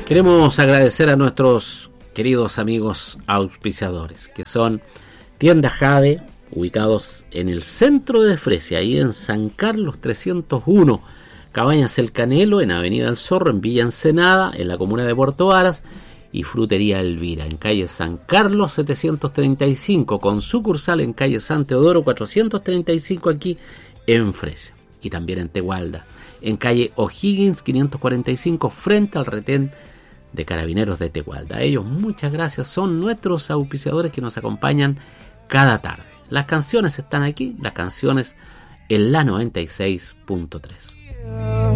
Queremos agradecer a nuestros queridos amigos auspiciadores, que son Tienda Jade, ubicados en el centro de Fresia, ahí en San Carlos 301, Cabañas El Canelo, en Avenida El Zorro, en Villa Ensenada, en la comuna de Puerto Varas, y Frutería Elvira, en calle San Carlos 735, con sucursal en calle San Teodoro 435, aquí en Fresia, y también en Tegualda, en calle O'Higgins 545, frente al retén de Carabineros de Tegualda. A ellos muchas gracias, son nuestros auspiciadores que nos acompañan cada tarde. Las canciones están aquí, las canciones en la 96.3.